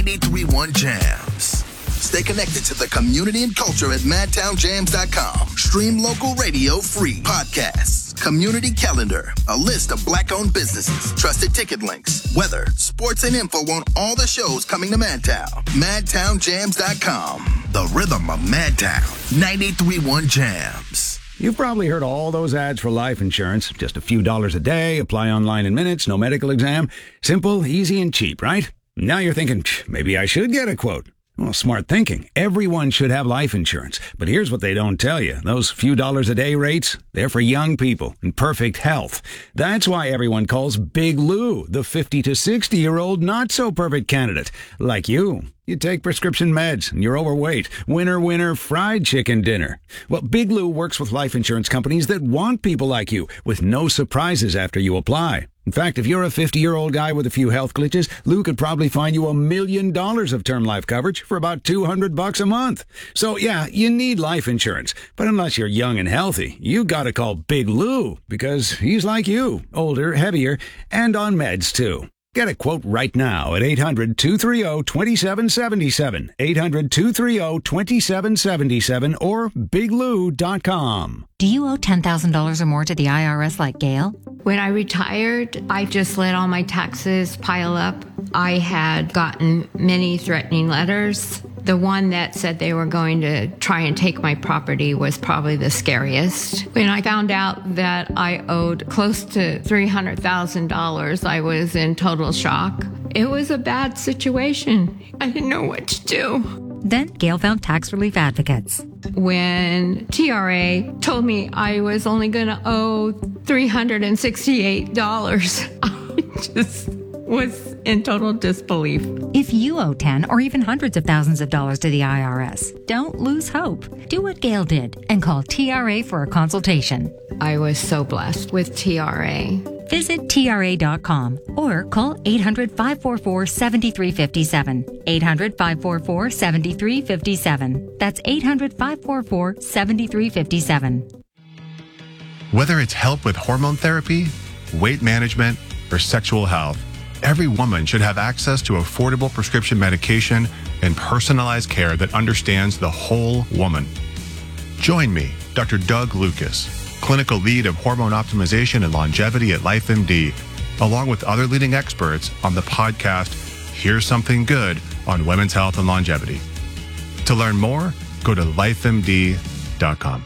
93.1 Jams. Stay connected to the community and culture at madtownjams.com. Stream local radio free podcasts, community calendar, a list of black-owned businesses, trusted ticket links, weather, sports, and info on all the shows coming to Madtown. madtownjams.com. The rhythm of Madtown. 93.1 Jams. You've probably heard all those ads for life insurance. Just a few dollars a day, apply online in minutes, no medical exam. Simple, easy, and cheap, right? Now you're thinking, maybe I should get a quote. Well, smart thinking. Everyone should have life insurance. But here's what they don't tell you. Those few dollars a day rates, they're for young people in perfect health. That's why everyone calls Big Lou the 50 to 60-year-old not-so-perfect candidate. Like you. You take prescription meds and you're overweight. Winner, fried chicken dinner. Well, Big Lou works with life insurance companies that want people like you with no surprises after you apply. In fact, if you're a 50-year-old guy with a few health glitches, Lou could probably find you $1 million of term life coverage for about $200 a month. So yeah, you need life insurance. But unless you're young and healthy, you gotta call Big Lou because he's like you, older, heavier, and on meds too. Get a quote right now at 800-230-2777, 800-230-2777, or biglou.com. Do you owe $10,000 or more to the IRS like Gail? When I retired, I just let all my taxes pile up. I had gotten many threatening letters. The one that said they were going to try and take my property was probably the scariest. When I found out that I owed close to $300,000, I was in total shock. It was a bad situation. I didn't know what to do. Then Gail found tax relief advocates. When TRA told me I was only going to owe $368, I just was in total disbelief. If you owe 10 or even hundreds of thousands of dollars to the IRS, don't lose hope. Do what Gail did and call TRA for a consultation. I was so blessed with TRA. Visit TRA.com or call 800-544-7357. 800-544-7357. That's 800-544-7357. Whether it's help with hormone therapy, weight management, or sexual health, every woman should have access to affordable prescription medication and personalized care that understands the whole woman. Join me, Dr. Doug Lucas, clinical lead of hormone optimization and longevity at LifeMD, along with other leading experts on the podcast, Here's Something Good on Women's Health and Longevity. To learn more, go to lifemd.com.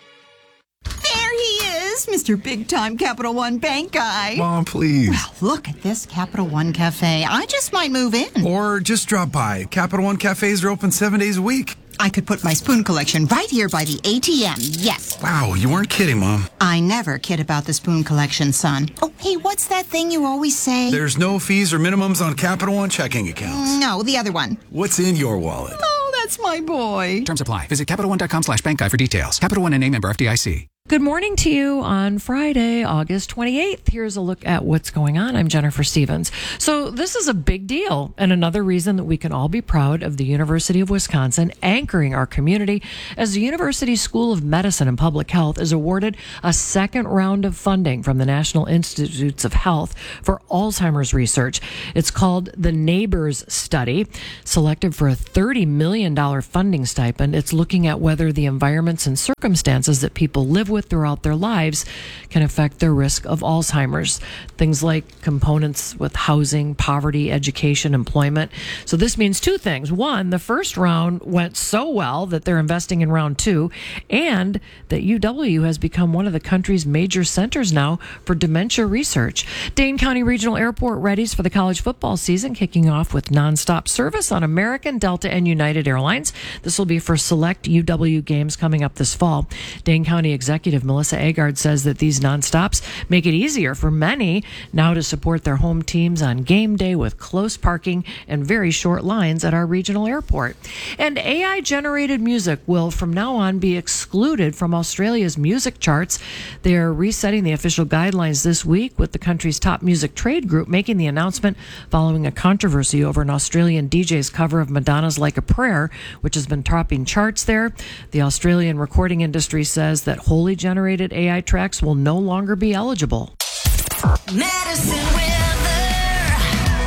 Mr. Big-Time Capital One Bank guy. Mom, please. Well, look at this Capital One Cafe. I just might move in. Or just drop by. Capital One cafes are open 7 days a week. I could put my spoon collection right here by the ATM. Yes. Wow, you weren't kidding, Mom. I never kid about the spoon collection, son. Oh, hey, what's that thing you always say? There's no fees or minimums on Capital One checking accounts. No, the other one. What's in your wallet? Oh, that's my boy. Terms apply. Visit CapitalOne.com/bank guide for details. Capital One and a member FDIC. Good morning to you on Friday, August 28th. Here's a look at what's going on. I'm Jennifer Stevens. So this is a big deal and another reason that we can all be proud of the University of Wisconsin anchoring our community as the University School of Medicine and Public Health is awarded a second round of funding from the National Institutes of Health for Alzheimer's research. It's called the NEIGHBORS Study, selected for a $30 million funding stipend. It's looking at whether the environments and circumstances that people live with throughout their lives can affect their risk of Alzheimer's. Things like components with housing, poverty, education, employment. So this means two things. One, the first round went so well that they're investing in round two, and that UW has become one of the country's major centers now for dementia research. Dane County Regional Airport readies for the college football season, kicking off with nonstop service on American, Delta, and United Airlines. This will be for select UW games coming up this fall. Dane County Executive Melissa Agard says that these nonstops make it easier for many now to support their home teams on game day with close parking and very short lines at our regional airport. And AI-generated music will from now on be excluded from Australia's music charts. They're resetting the official guidelines this week, with the country's top music trade group making the announcement following a controversy over an Australian DJ's cover of Madonna's Like a Prayer, which has been topping charts there. The Australian recording industry says that wholly generated AI tracks will no longer be eligible. Medicine Weather.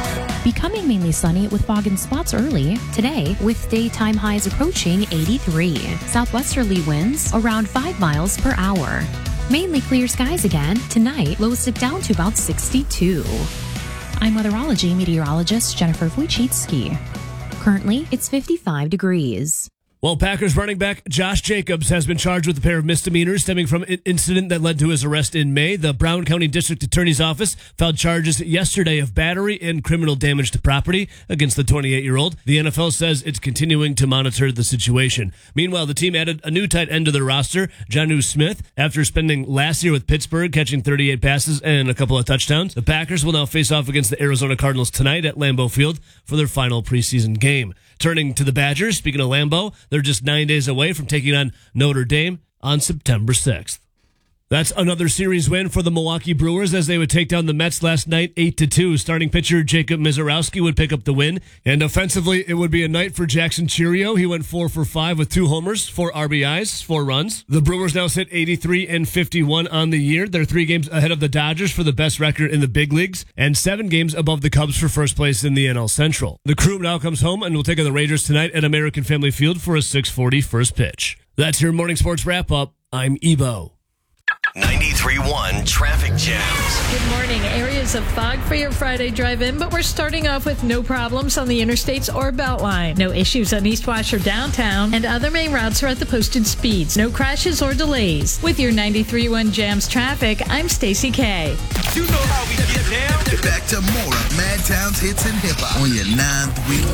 becoming mainly sunny with fog and spots early. Today, with daytime highs approaching 83. Southwesterly winds around 5 miles per hour. Mainly clear skies again. Tonight, lows dip down to about 62. I'm weatherology meteorologist Jennifer Wojcicki. Currently, it's 55 degrees. Well, Packers running back Josh Jacobs has been charged with a pair of misdemeanors stemming from an incident that led to his arrest in May. The Brown County District Attorney's Office filed charges yesterday of battery and criminal damage to property against the 28-year-old. The NFL says it's continuing to monitor the situation. Meanwhile, the team added a new tight end to their roster, Jonnu Smith, after spending last year with Pittsburgh, catching 38 passes and a couple of touchdowns. The Packers will now face off against the Arizona Cardinals tonight at Lambeau Field for their final preseason game. Turning to the Badgers, speaking of Lambeau, they're just 9 days away from taking on Notre Dame on September 6th. That's another series win for the Milwaukee Brewers as they would take down the Mets last night 8-2. Starting pitcher Jacob Misiorowski would pick up the win. And offensively, it would be a night for Jackson Chourio. He went 4 for 5 with 2 homers, 4 RBIs, 4 runs. The Brewers now sit 83-51 on the year. They're 3 games ahead of the Dodgers for the best record in the big leagues and 7 games above the Cubs for first place in the NL Central. The crew now comes home and will take on the Rangers tonight at American Family Field for a 6:40 first pitch. That's your morning sports wrap-up. I'm Ebo. 93.1 Traffic Jams. Good morning. Areas of fog for your Friday drive-in, but we're starting off with no problems on the interstates or Beltline. No issues on East Wash or downtown, and other main routes are at the posted speeds. No crashes or delays. With your 93.1 Jams traffic, I'm Stacey K. You know how we get down. Back to more of Madtown's hits and hip-hop on your 931